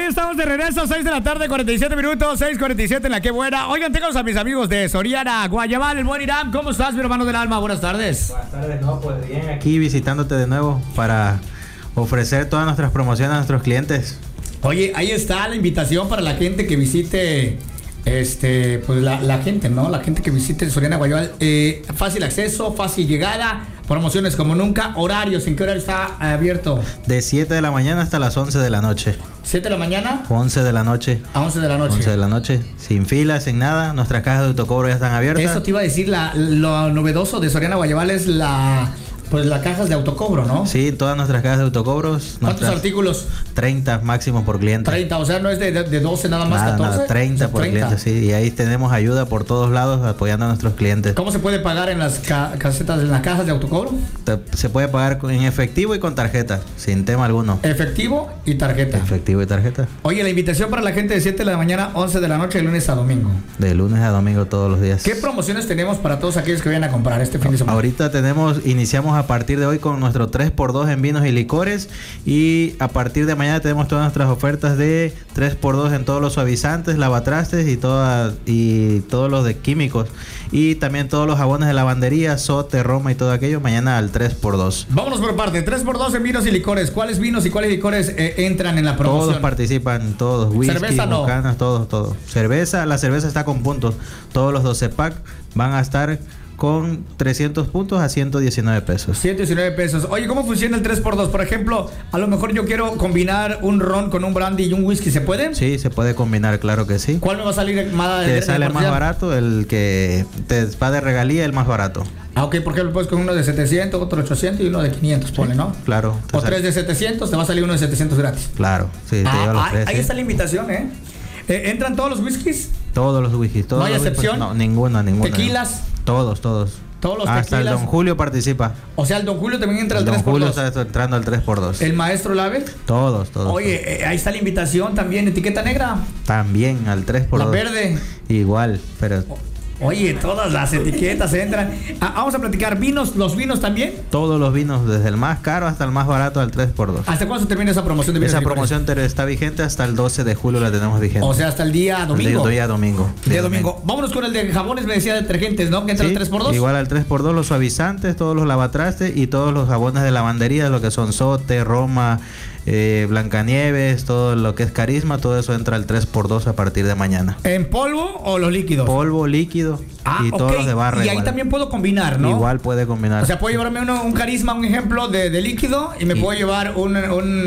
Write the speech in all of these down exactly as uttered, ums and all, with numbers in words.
estamos de regreso, seis de la tarde, cuarenta y siete minutos, seis cuarenta y siete en la que buena. Oigan, tengo a mis amigos de Soriana, Guayabal, el buen Irán. ¿Cómo estás, mi hermano del alma? Buenas tardes. Buenas tardes, no, pues bien, aquí visitándote de nuevo para ofrecer todas nuestras promociones a nuestros clientes. Oye, ahí está la invitación para la gente que visite, este, pues la, la gente, ¿no? La gente que visite Soriana Guayabal. Eh, fácil acceso, fácil llegada, promociones como nunca, horarios. ¿En qué horario está abierto? De siete de la mañana hasta las once de la noche. ¿siete de la mañana? once de la noche. A once de la noche. once de la noche, sin filas, sin nada. Nuestras cajas de autocobro ya están abiertas. Eso te iba a decir, la, lo novedoso de Soriana Guayabal es la... Pues las cajas de autocobro, ¿no? Sí, todas nuestras cajas de autocobros. ¿Cuántos artículos? treinta máximo por cliente. treinta, o sea, no es de, de doce nada más, nada, catorce. Nada, treinta por cliente, sí. Y ahí tenemos ayuda por todos lados apoyando a nuestros clientes. ¿Cómo se puede pagar en las ca casetas, en las cajas de autocobro? Te, se puede pagar en efectivo y con tarjeta, sin tema alguno. Efectivo y tarjeta. Efectivo y tarjeta. Oye, la invitación para la gente de siete de la mañana, once de la noche, de lunes a domingo. De lunes a domingo todos los días. ¿Qué promociones tenemos para todos aquellos que vayan a comprar este fin de semana? Ahorita tenemos, iniciamos a partir de hoy con nuestro tres por dos en vinos y licores, y a partir de mañana tenemos todas nuestras ofertas de tres por dos en todos los suavizantes, lavatrastes y todas y todos los de químicos, y también todos los jabones de lavandería, Sote, Roma y todo aquello, mañana al tres por dos. Vámonos por parte, tres por dos en vinos y licores. ¿Cuáles vinos y cuáles licores eh, entran en la promoción? Todos participan, todos, whisky, cerveza no. bucanas, todos, todos. Cerveza, la cerveza está con puntos, todos los doce pack van a estar con trescientos puntos a ciento diecinueve pesos. ciento diecinueve pesos. Oye, ¿cómo funciona el tres por dos? Por ejemplo, a lo mejor yo quiero combinar un ron con un brandy y un whisky. ¿Se puede? Sí, se puede combinar, claro que sí. ¿Cuál me va a salir más Te sale más barato, el que te va de regalía, el más barato. Ah, ok, por ejemplo, puedes con uno de setecientos, otro de ochocientos y uno de quinientos, ponle, ¿no? Claro. O tres de setecientos, te va a salir uno de setecientos gratis. Claro, sí, te ah, lleva los ah, tres. Ahí ¿sí? está la invitación, ¿eh? ¿eh? ¿Entran todos los whiskies? Todos los whiskies. Todos ¿No hay los excepción? Whiskies, no, ninguna, ninguna. ¿Tequilas? Todos, todos. Todos los Hasta tequilas. el Don Julio participa. O sea, el Don Julio también entra el al tres por dos. Don Julio está entrando al tres por dos. ¿El Maestro Lave? Todos, todos. Oye, todos. Eh, ahí está la invitación también. ¿Etiqueta negra? También al tres por dos. ¿La verde? Igual, pero... Oye, todas las etiquetas entran. Ah, vamos a platicar vinos, los vinos también. Todos los vinos, desde el más caro hasta el más barato, al tres por dos. ¿Hasta cuándo se termina esa promoción de vinos? Esa promoción está vigente hasta el doce de julio, la tenemos vigente. O sea, hasta el día domingo. El día domingo. Día, día domingo. domingo. Vámonos con el de jabones, me decía, detergentes, ¿no? Que entra sí, al tres por dos. Igual al tres por dos, los suavizantes, todos los lavatrastes y todos los jabones de lavandería, lo que son Sote, Roma, eh, Blancanieves, todo lo que es Carisma, todo eso entra al tres por dos a partir de mañana. ¿En polvo o los líquidos? Polvo, líquido ah, y okay. todos los de barra. Y ahí igual. también puedo combinar, ¿no? Igual puede combinar. O sea, puedo llevarme uno, un Carisma, un ejemplo de, de líquido, y me y puedo llevar un,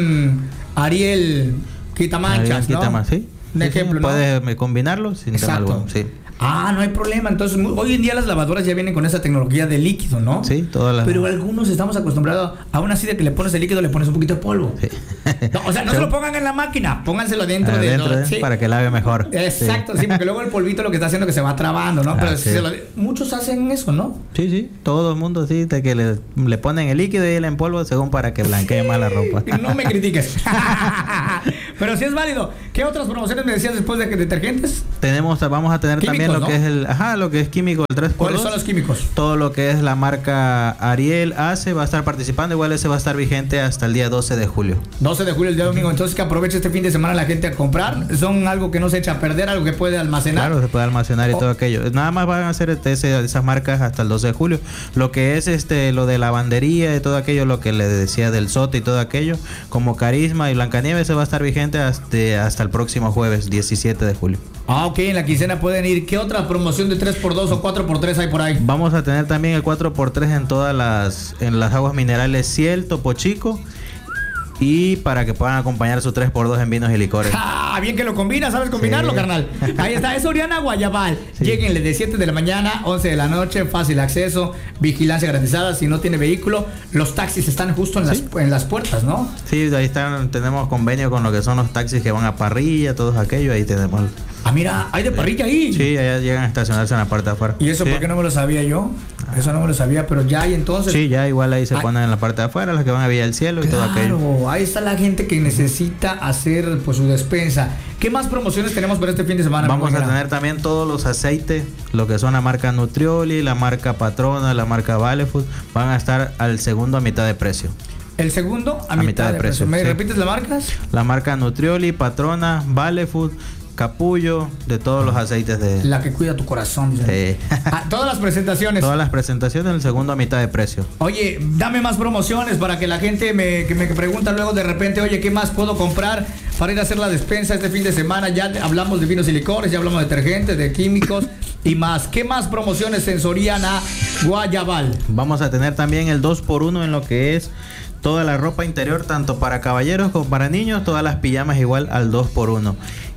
un Ariel quitamanchas, Ariel, ¿no? Quitama, sí. Un sí, ejemplo, sí, ¿no? Puedes combinarlo sin tema alguno, sí. Ah, no hay problema. Entonces, muy, hoy en día las lavadoras ya vienen con esa tecnología de líquido, ¿no? Sí, todas las. Pero algunos estamos acostumbrados, aún así de que le pones el líquido, le pones un poquito de polvo. Sí. No, o sea, no se lo pongan en la máquina, pónganselo dentro de, dentro de de ¿sí? Para que lave mejor. Exacto, sí. sí, porque luego el polvito lo que está haciendo es que se va trabando, ¿no? Ah, Pero sí. si se lo, muchos hacen eso, ¿no? Sí, sí, todo el mundo sí, de que le, le ponen el líquido y el en polvo según para que blanquee más la ropa. No me critiques. Pero sí es válido. ¿Qué otras promociones me decías después de que detergentes? Tenemos, vamos a tener químicos, también lo ¿no? que es el, ajá, lo que es químico, el tres por dos. ¿Cuáles son los químicos? Todo lo que es la marca Ariel Ace va a estar participando, igual ese va a estar vigente hasta el día doce de julio. doce de julio, el día domingo. Entonces que aproveche este fin de semana la gente a comprar. Son algo que no se echa a perder, algo que puede almacenar. Claro, se puede almacenar y oh. todo aquello. Nada más van a hacer este, ese, esas marcas hasta el doce de julio. Lo que es este, lo de lavandería y todo aquello, lo que le decía del Sote y todo aquello, como Carisma y Blancanieves, se va a estar vigente hasta, hasta el próximo jueves, diecisiete de julio. Ah, ok, en la quincena pueden ir. ¿Qué otra promoción de tres por dos o cuatro por tres hay por ahí? Vamos a tener también el cuatro por tres en todas las, en las aguas minerales Ciel, Topo Chico. Y para que puedan acompañar su tres por dos en vinos y licores. ¡Ah! Bien que lo combinas, ¿sabes combinarlo, sí. carnal? Ahí está, es Soriana Guayabal. Sí. Lléguenle de siete de la mañana, once de la noche, fácil acceso, vigilancia garantizada. Si no tiene vehículo, los taxis están justo en, ¿sí? las, en las puertas, ¿no? Sí, ahí están, tenemos convenio con lo que son los taxis que van a parrilla, todos aquellos, ahí tenemos. Ah, mira, hay de parrilla ahí. Sí, allá llegan a estacionarse en la parte de afuera. ¿Y eso sí. por qué no me lo sabía yo? Eso no me lo sabía, pero ya hay entonces. Sí, ya igual ahí se ay. ponen en la parte de afuera, los que van a Villa del Cielo y claro, todo aquello. Claro, ahí está la gente que necesita hacer pues su despensa. ¿Qué más promociones tenemos para este fin de semana? Vamos a tener también todos los aceites, lo que son la marca Nutrioli, la marca Patrona, la marca Valefood, van a estar al segundo a mitad de precio. El segundo, a, a mitad, mitad de, de precio. precio. ¿Me sí. repites las marcas? La marca Nutrioli, Patrona, Valefood, Capullo, de todos los aceites de... La que cuida tu corazón. Sí. Ah, todas las presentaciones. Todas las presentaciones, el segundo a mitad de precio. Oye, dame más promociones para que la gente me, que me pregunta luego de repente, oye, ¿qué más puedo comprar para ir a hacer la despensa este fin de semana? Ya hablamos de vinos y licores, ya hablamos de detergentes, de químicos y más. ¿Qué más promociones en Soriana Guayabal? Vamos a tener también el dos por uno en lo que es toda la ropa interior, tanto para caballeros como para niños, todas las pijamas igual al dos por uno.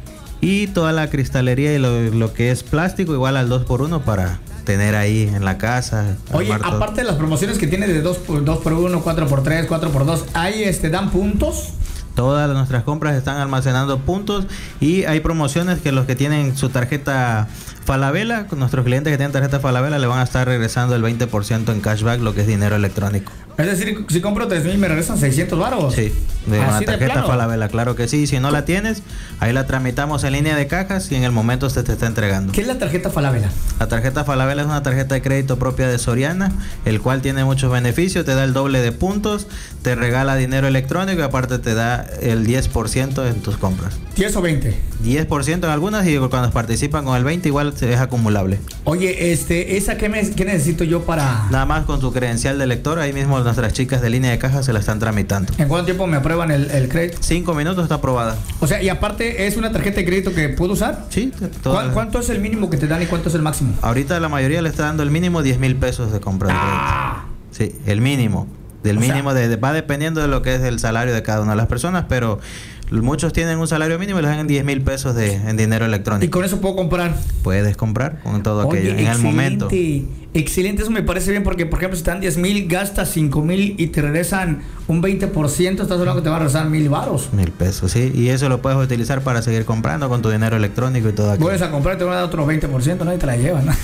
Y toda la cristalería y lo, lo que es plástico igual al dos por uno para tener ahí en la casa. Oye, aparte de las promociones que tiene de dos por uno, cuatro por tres, cuatro por dos, ¿ahí este, dan puntos? Todas nuestras compras están almacenando puntos y hay promociones que los que tienen su tarjeta Falabella, nuestros clientes que tienen tarjeta Falabella le van a estar regresando el veinte por ciento en cashback, lo que es dinero electrónico. Es decir, si compro tres mil me regresan seiscientos baros. Sí, de una tarjeta Falabella, claro que sí. Si no la tienes, ahí la tramitamos en línea de cajas y en el momento se te está entregando. ¿Qué es la tarjeta Falabella? La tarjeta Falabella es una tarjeta de crédito propia de Soriana, el cual tiene muchos beneficios, te da el doble de puntos, te regala dinero electrónico y aparte te da el diez por ciento en tus compras. ¿diez o veinte? diez por ciento en algunas y cuando participan con el veinte igual es acumulable. Oye, este, ¿esa qué, me, qué necesito yo para...? Nada más con tu credencial de lector, ahí mismo nuestras chicas de línea de caja se la están tramitando. ¿En cuánto tiempo me aprueban el, el crédito? Cinco minutos está aprobada. O sea, y aparte, ¿es una tarjeta de crédito que puedo usar? Sí. ¿Cu- ¿Cuánto es el mínimo que te dan y cuánto es el máximo? Ahorita la mayoría le está dando el mínimo diez mil pesos de compra de ah. crédito. Sí, el mínimo. Del o mínimo, sea, de, de, va dependiendo de lo que es el salario de cada una de las personas, pero muchos tienen un salario mínimo y les dan diez mil pesos de, en dinero electrónico. ¿Y con eso puedo comprar? Puedes comprar con todo Oye, aquello en el momento. Excelente, eso me parece bien porque, por ejemplo, si te dan diez mil, gastas cinco mil y te regresan un veinte por ciento, estás hablando que te van a regresar mil varos. Mil pesos, sí. Y eso lo puedes utilizar para seguir comprando con tu dinero electrónico y todo aquello. Vuelves a comprar y te van a dar otro veinte por ciento, ¿no? Y te la llevan, ¿no?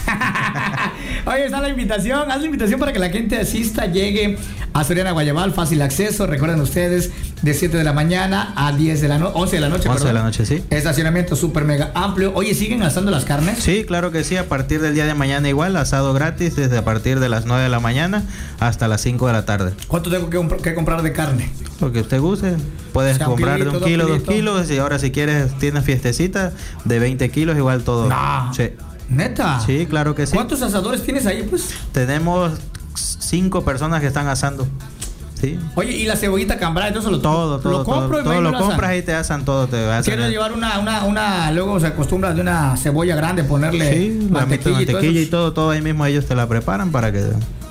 Oye, está la invitación. Haz la invitación para que la gente asista, llegue a Soriana Guayabal, fácil acceso. Recuerden ustedes, de siete de la mañana a diez de la noche, once de la noche. once perdón. de la noche, sí. Estacionamiento súper mega amplio. Oye, ¿siguen asando las carnes? Sí, claro que sí. A partir del día de mañana igual, asado gratis desde a partir de las nueve de la mañana hasta las cinco de la tarde. ¿Cuánto tengo que, comp- que comprar de carne? Lo que usted guste. Puedes o sea, comprar de un kilo, dos kilos. Y ahora si quieres, tienes fiestecita de veinte kilos, igual todo. No. Sí. ¿Neta? Sí, claro que sí. ¿Cuántos asadores tienes ahí, pues? Tenemos cinco personas que están asando. Sí. Oye, ¿y la cebollita cambray? Entonces lo, todo, todo, lo compro todo, y todo lo compras y te asan todo. Te asan. Quiero llevar una, una, una, luego se acostumbra de una cebolla grande ponerle sí, mantequilla, la mantequilla y, todo, y todo, todo ahí mismo ellos te la preparan para que...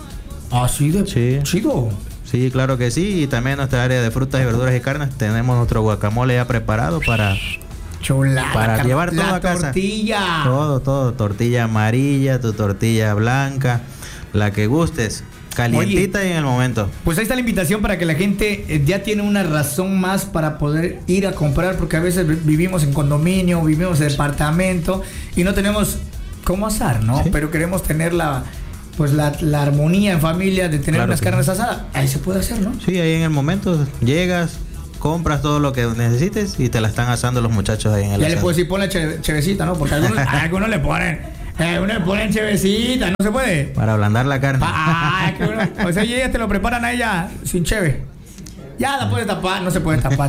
Así de sí. chido. Sí, claro que sí. Y también en nuestra área de frutas y verduras y carnes tenemos nuestro guacamole ya preparado para... Chulada, para llevar todo a casa. Tortilla. Todo, todo. Tortilla amarilla, tu tortilla blanca, la que gustes. Calientita. Oye, y en el momento. Pues ahí está la invitación para que la gente eh, ya tiene una razón más para poder ir a comprar, porque a veces vivimos en condominio, vivimos en departamento y no tenemos cómo asar, ¿no? ¿Sí? Pero queremos tener la... pues la, la armonía en familia de tener claro unas carnes sí. asadas. Ahí se puede hacer, ¿no? Sí, ahí en el momento llegas, compras todo lo que necesites y te la están asando los muchachos ahí en el ya asado. le puedes decir, ponle che, chevecita, ¿no? Porque algunos, algunos le ponen, algunos le ponen chevecita, ¿no se puede? Para ablandar la carne. Ah, qué bueno. O sea, ellas te lo preparan a ella sin cheve. Ya la puedes tapar, no se puede tapar.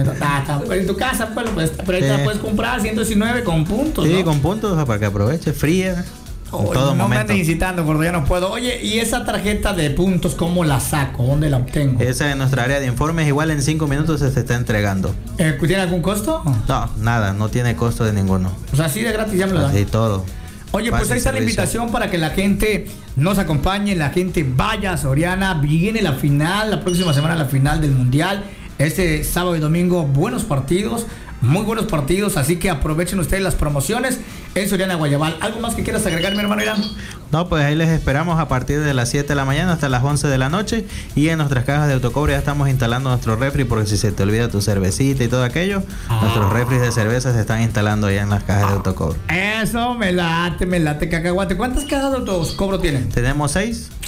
En tu casa, pues, pues, pero ahí sí. te la puedes comprar ciento diecinueve con puntos. Sí, ¿no? con puntos para que aproveche, fría. Oh, todo no momento. Me anden incitando, gordo, ya no puedo. Oye, ¿y esa tarjeta de puntos cómo la saco? ¿Dónde la obtengo? Esa en nuestra área de informes, igual en cinco minutos se te está entregando. Eh, ¿Tiene algún costo? No, nada, no tiene costo de ninguno. O sea, así de gratis ya me lo dan. Así todo. Oye, pues ahí está la invitación para que la gente nos acompañe, la gente vaya a Soriana. Viene la final, la próxima semana la final del Mundial. Este sábado y domingo, buenos partidos. Muy buenos partidos, así que aprovechen ustedes las promociones en Soriana Guayabal. ¿Algo más que quieras agregar, mi hermano Irán? No, pues ahí les esperamos a partir de las siete de la mañana hasta las once de la noche. Y en nuestras cajas de autocobre ya estamos instalando nuestro refri, porque si se te olvida tu cervecita y todo aquello, ah. nuestros refris de cerveza se están instalando ya en las cajas ah. de autocobre. Eso me late, me late, cacahuate. ¿Cuántas cajas de autocobro tienen? Tenemos seis.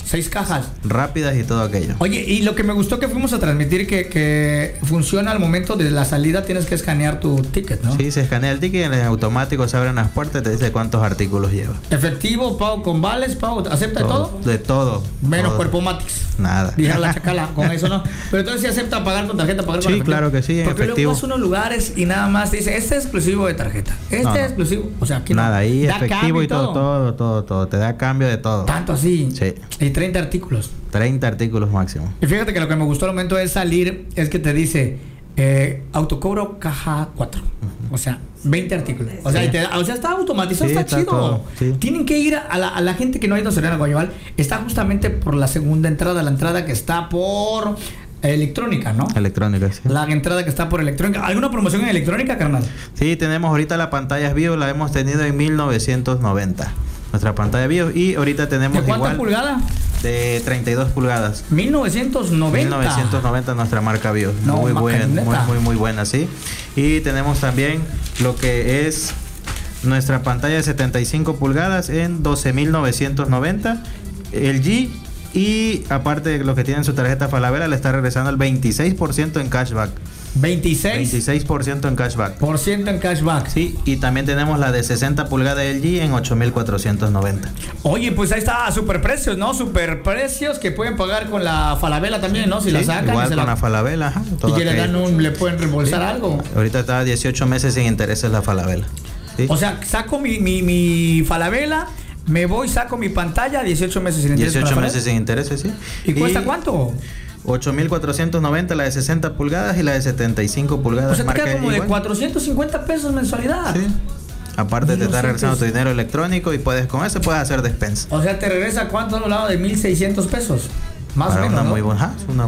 Seis cajas. Rápidas y todo aquello. Oye, y lo que me gustó que fuimos a transmitir que, que funciona al momento de la salida, tienes que escanear tu ticket, ¿no? Sí, se escanea el ticket y en automático se abren las puertas y te dice cuántos artículos lleva. Efectivo, pago con vales, pago, ¿acepta todo, todo? De todo. Menos todo. Cuerpo Matix. Nada. Dije la chacala, con eso no. Pero entonces sí acepta pagar con tarjeta, pagar con Sí, efectivo. claro que sí, en Porque efectivo. luego vas a unos lugares y nada más te dice, este es exclusivo de tarjeta, este No, no. es exclusivo, o sea, aquí no. Nada, ahí Da efectivo cambio y todo, todo, todo, todo. Te da cambio de todo. Tanto así. Sí. Y treinta artículos. treinta artículos máximo. Y fíjate que lo que me gustó al momento de salir es que te dice eh, autocobro caja cuatro. Uh-huh. O sea, veinte artículos. O sea, sí. y te, o sea está automatizado, Sí, está, está chido. todo, sí. Tienen que ir a la, a la gente que no ha ido a Soriana Guayabal. Está justamente por la segunda entrada, la entrada que está por electrónica, ¿no? Electrónica, sí. La entrada que está por electrónica. ¿Alguna promoción en electrónica, carnal? Sí, tenemos ahorita la pantalla BIOS, la hemos tenido en mil novecientos noventa. Nuestra pantalla BIOS. Y ahorita tenemos ¿De cuánta igual pulgada? de treinta y dos pulgadas. mil novecientos noventa. mil novecientos noventa nuestra marca BIOS. No, muy buena, muy, macaneta. muy, muy buena, sí. Y tenemos también lo que es nuestra pantalla de setenta y cinco pulgadas en doce mil novecientos noventa. L G. Y aparte de lo que tiene en su tarjeta Falabella, le está regresando el veintiséis por ciento en cashback. veintiséis veintiséis por ciento en cashback. por ciento en cashback. Sí, y también tenemos la de sesenta pulgadas L G en ocho mil cuatrocientos noventa. Oye, pues ahí está, super precios, ¿no? Super precios que pueden pagar con la Falabella también, ¿no? Si Sí, la sacan. igual y se con la, la Falabella. Ajá, y que le dan un, le pueden reembolsar sí. algo. Ahorita está a dieciocho meses sin intereses la Falabella. ¿Sí? O sea, saco mi, mi, mi Falabella, me voy, saco mi pantalla, dieciocho meses sin intereses. dieciocho meses sin intereses, sí. ¿Y cuesta cuánto? ocho mil cuatrocientos noventa la de sesenta pulgadas y la de setenta y cinco pulgadas. O sea, te marca queda como igual. de cuatrocientos cincuenta pesos mensualidad. Sí. Aparte te está regresando tu pesos. dinero electrónico y puedes con eso puedes hacer despensa. O sea, te regresa cuánto a un lado de mil seiscientos pesos. Más Para o menos, una ¿no? muy buena. Una,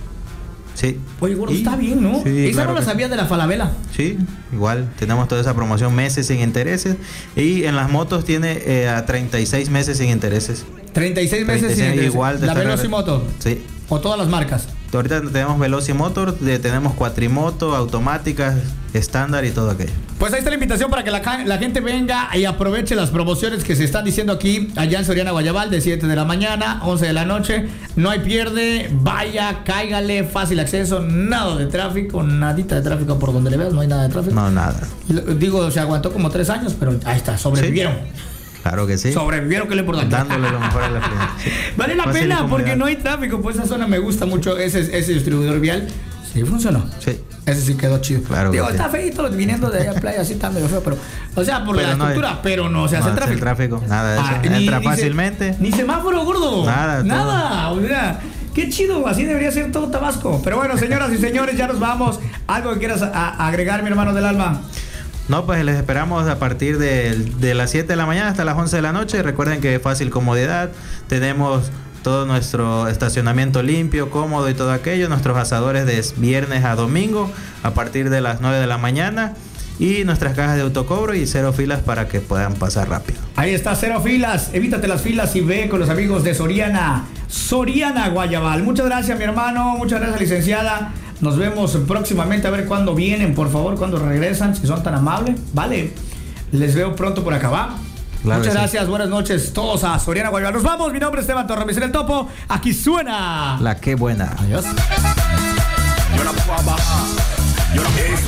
sí. Oye, gordo, Y- está bien, ¿no? Sí, Esa claro no la que sabía de la Falabella. Sí, igual tenemos toda esa promoción meses sin intereses y en las motos tiene eh, a treinta y seis meses sin intereses. treinta y seis meses sin treinta y seis intereses. igual te La está Velocimoto. Sí. O todas las marcas. Ahorita tenemos Velocimotor, de- tenemos cuatrimoto, automáticas, estándar y todo aquello. Pues ahí está la invitación para que la, ca- la gente venga y aproveche las promociones que se están diciendo aquí, allá en Soriana Guayabal, de siete de la mañana, once de la noche. No hay pierde, vaya, cáigale, fácil acceso, nada de tráfico, nadita de tráfico por donde le veas, no hay nada de tráfico. No, nada. Y lo- Digo, se aguantó como tres años, pero ahí está, sobrevivieron. Claro que sí. Sobrevivieron, que le importante. Dándole lo mejor a la cliente. Sí. Vale la Fácil y pena comodidad. porque no hay tráfico, pues esa zona me gusta mucho, ese, ese distribuidor vial. Sí, funcionó. Sí. Ese sí quedó chido. Claro que Digo, sí. está feito viniendo de allá a playa, así está medio feo, pero. O sea, por Pero la no hay- estructura, pero no se hace no el hace el tráfico. tráfico, nada de eso. ni- Entra ni se- fácilmente. Ni semáforo, gordo. Nada, todo. Nada. O sea, qué chido, así debería ser todo Tabasco. Pero bueno, señoras y señores, ya nos vamos. Algo que quieras a- a- agregar, mi hermano del alma. No, pues les esperamos a partir de, de las siete de la mañana hasta las once de la noche. Recuerden que fácil comodidad. Tenemos todo nuestro estacionamiento limpio, cómodo y todo aquello. Nuestros asadores de viernes a domingo a partir de las nueve de la mañana. Y nuestras cajas de autocobro y cero filas para que puedan pasar rápido. Ahí está, cero filas. Evítate las filas y ve con los amigos de Soriana. Soriana Guayabal. Muchas gracias, mi hermano. Muchas gracias, licenciada. Nos vemos próximamente a ver cuándo vienen, por favor, cuándo regresan, si son tan amables. Vale. Les veo pronto por acá, ¿va? Claro Muchas que sí. gracias, buenas noches todos a Soriana Guayabal. Nos vamos, mi nombre es Esteban Torres, el Topo. Aquí suena. La que buena. Adiós. Yo no puedo bajar. Yo no